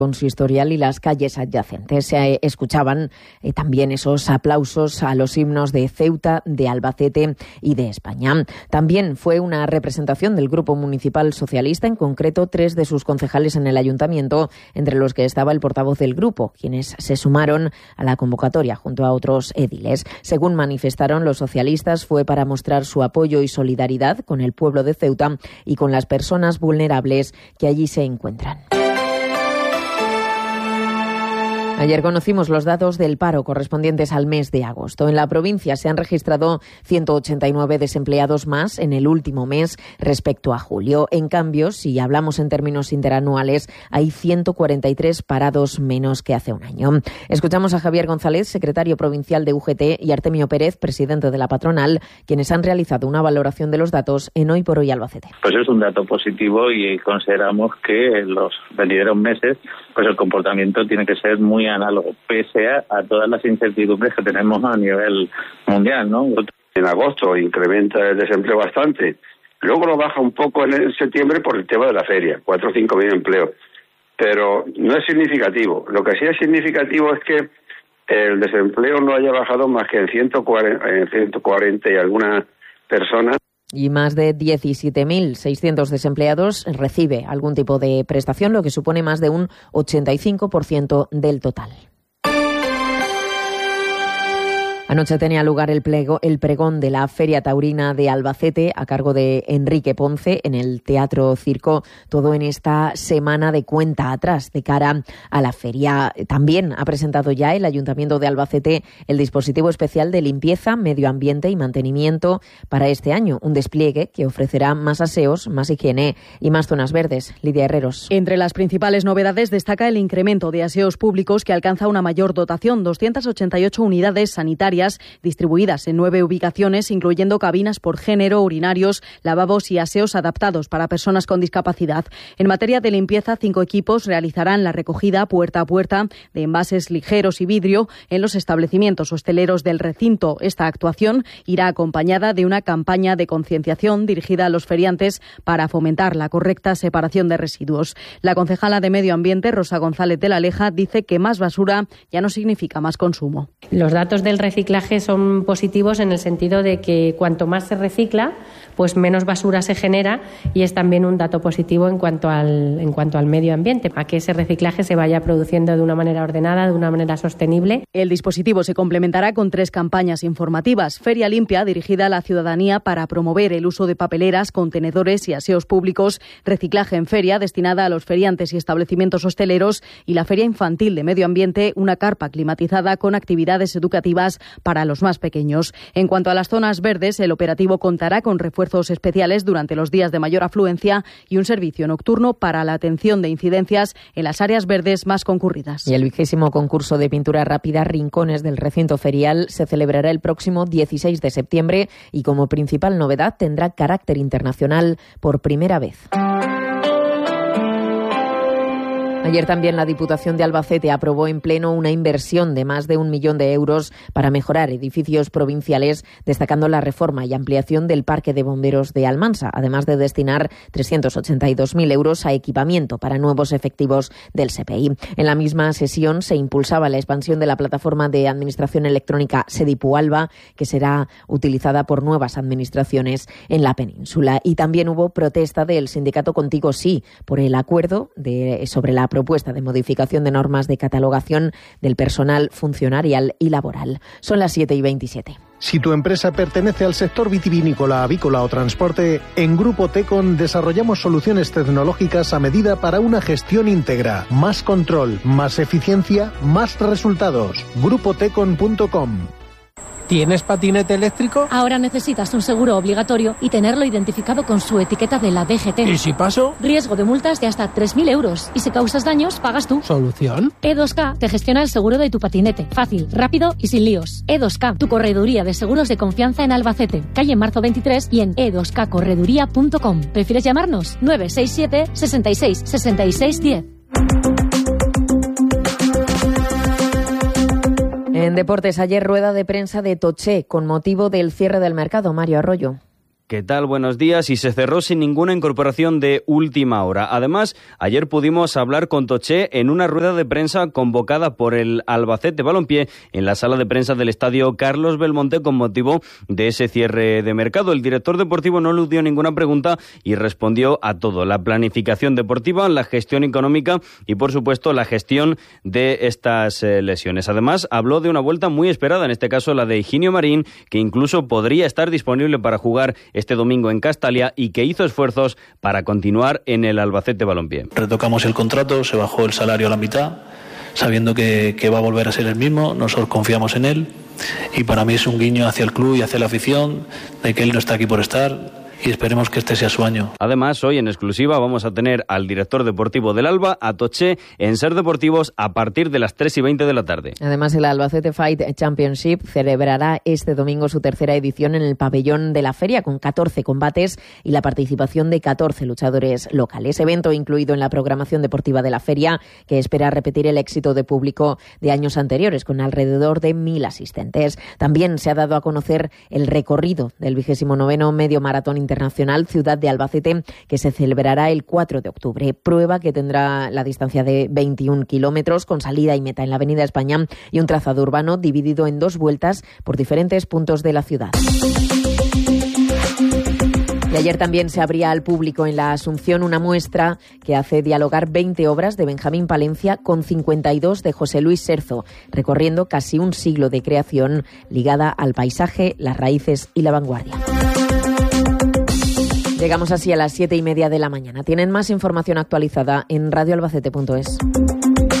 con su historial y las calles adyacentes. Se escuchaban también esos aplausos a los himnos de Ceuta, de Albacete y de España. También fue una representación del Grupo Municipal Socialista, en concreto 3 de sus concejales en el ayuntamiento, entre los que estaba el portavoz del grupo, quienes se sumaron a la convocatoria junto a otros ediles. Según manifestaron los socialistas, fue para mostrar su apoyo y solidaridad con el pueblo de Ceuta y con las personas vulnerables que allí se encuentran. Ayer conocimos los datos del paro correspondientes al mes de agosto. En la provincia se han registrado 189 desempleados más en el último mes respecto a julio. En cambio, si hablamos en términos interanuales, hay 143 parados menos que hace un año. Escuchamos a Javier González, secretario provincial de UGT, y Artemio Pérez, presidente de la patronal, quienes han realizado una valoración de los datos en Hoy por Hoy Albacete. Pues es un dato positivo y consideramos que en los venideros meses pues el comportamiento tiene que ser muy análogo, pese a todas las incertidumbres que tenemos a nivel mundial, ¿no? En agosto incrementa el desempleo bastante, luego lo baja un poco en septiembre por el tema de la feria, 4 o 5 mil empleos, pero no es significativo. Lo que sí es significativo es que el desempleo no haya bajado más que en 140 y algunas personas. Y más de 17.600 desempleados recibe algún tipo de prestación, lo que supone más de un 85% del total. Anoche tenía lugar el pregón de la Feria Taurina de Albacete a cargo de Enrique Ponce en el Teatro Circo, todo en esta semana de cuenta atrás de cara a la feria. También ha presentado ya el Ayuntamiento de Albacete el dispositivo especial de limpieza, medio ambiente y mantenimiento para este año, un despliegue que ofrecerá más aseos, más higiene y más zonas verdes. Lidia Herreros. Entre las principales novedades destaca el incremento de aseos públicos que alcanza una mayor dotación, 288 unidades sanitarias distribuidas en 9 ubicaciones, incluyendo cabinas por género, urinarios, lavabos y aseos adaptados para personas con discapacidad. En materia de limpieza, 5 equipos realizarán la recogida puerta a puerta de envases ligeros y vidrio en los establecimientos hosteleros del recinto. Esta actuación irá acompañada de una campaña de concienciación dirigida a los feriantes para fomentar la correcta separación de residuos. La concejala de Medio Ambiente, Rosa González de la Leja, dice que más basura ya no significa más consumo. Los datos del reciclaje son positivos en el sentido de que cuanto más se recicla, pues menos basura se genera, y es también un dato positivo en cuanto al medio ambiente, a que ese reciclaje se vaya produciendo de una manera ordenada, de una manera sostenible. El dispositivo se complementará con 3 campañas informativas. Feria Limpia, dirigida a la ciudadanía para promover el uso de papeleras, contenedores y aseos públicos. Reciclaje en feria, destinada a los feriantes y establecimientos hosteleros. Y la Feria Infantil de Medio Ambiente, una carpa climatizada con actividades educativas para los más pequeños. En cuanto a las zonas verdes, el operativo contará con refuerzos especiales durante los días de mayor afluencia y un servicio nocturno para la atención de incidencias en las áreas verdes más concurridas. Y el 20º concurso de pintura rápida Rincones del recinto ferial se celebrará el próximo 16 de septiembre y como principal novedad tendrá carácter internacional por primera vez. Ayer también la Diputación de Albacete aprobó en pleno una inversión de más de 1 millón de euros para mejorar edificios provinciales, destacando la reforma y ampliación del Parque de Bomberos de Almansa, además de destinar 382.000 euros a equipamiento para nuevos efectivos del SPI. En la misma sesión se impulsaba la expansión de la plataforma de administración electrónica Sedipu Alba, que será utilizada por nuevas administraciones en la península. Y también hubo protesta del sindicato Contigo Sí por el acuerdo sobre la propuesta de modificación de normas de catalogación del personal funcionarial y laboral. Son las 7:27. Si tu empresa pertenece al sector vitivinícola, avícola o transporte, en Grupo Tecon desarrollamos soluciones tecnológicas a medida para una gestión íntegra. Más control, más eficiencia, más resultados. GrupoTecon.com. ¿Tienes patinete eléctrico? Ahora necesitas un seguro obligatorio y tenerlo identificado con su etiqueta de la DGT. ¿Y si paso? Riesgo de multas de hasta 3.000 euros. Y si causas daños, pagas tú. ¿Solución? E2K te gestiona el seguro de tu patinete. Fácil, rápido y sin líos. E2K, tu correduría de seguros de confianza en Albacete. Calle Marzo 23 y en e2kcorreduría.com. ¿Prefieres llamarnos? 967 66 66 10. En deportes, ayer rueda de prensa de Toché con motivo del cierre del mercado. Mario Arroyo. ¿Qué tal? Buenos días. Y se cerró sin ninguna incorporación de última hora. Además, ayer pudimos hablar con Toché en una rueda de prensa convocada por el Albacete Balompié en la sala de prensa del estadio Carlos Belmonte con motivo de ese cierre de mercado. El director deportivo no eludió ninguna pregunta y respondió a todo: la planificación deportiva, la gestión económica y, por supuesto, la gestión de estas lesiones. Además, habló de una vuelta muy esperada, en este caso la de Higinio Marín, que incluso podría estar disponible para jugar este domingo en Castalia y que hizo esfuerzos para continuar en el Albacete Balompié. Retocamos el contrato, se bajó el salario a la mitad, sabiendo que va a volver a ser el mismo. Nosotros confiamos en él y para mí es un guiño hacia el club y hacia la afición de que él no está aquí por estar. Y esperemos que este sea su año. Además, hoy en exclusiva vamos a tener al director deportivo del Alba, a Toché, en Ser Deportivos a partir de las 3:20 de la tarde. Además, el Albacete Fight Championship celebrará este domingo su tercera edición en el pabellón de la feria, con 14 combates y la participación de 14 luchadores locales. Evento incluido en la programación deportiva de la feria, que espera repetir el éxito de público de años anteriores, con alrededor de 1.000 asistentes. También se ha dado a conocer el recorrido del 29º Medio Maratón Internacional Ciudad de Albacete, que se celebrará el 4 de octubre. Prueba que tendrá la distancia de 21 kilómetros, con salida y meta en la Avenida España y un trazado urbano dividido en 2 vueltas por diferentes puntos de la ciudad. Y ayer también se abría al público en la Asunción una muestra que hace dialogar 20 obras de Benjamín Palencia con 52 de José Luis Serzo, recorriendo casi un siglo de creación ligada al paisaje, las raíces y la vanguardia. Llegamos así a las 7:30 de la mañana. Tienen más información actualizada en radioalbacete.es.